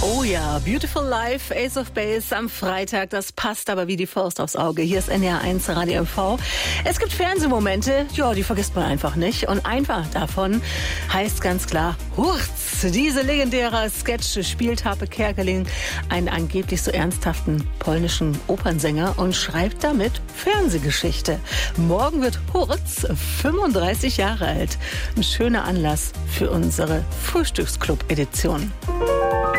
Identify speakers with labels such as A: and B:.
A: Oh ja, Beautiful Life, Ace of Base am Freitag, das passt aber wie die Faust aufs Auge. Hier ist NDR1 Radio MV. Es gibt Fernsehmomente, ja, die vergisst man einfach nicht. Und einfach davon heißt ganz klar Hurz. Diese legendäre Sketch spielt Harpe Kerkeling einen angeblich so ernsthaften polnischen Opernsänger und schreibt damit Fernsehgeschichte. Morgen wird Hurz 35 Jahre alt. Ein schöner Anlass für unsere Frühstücksclub-Edition.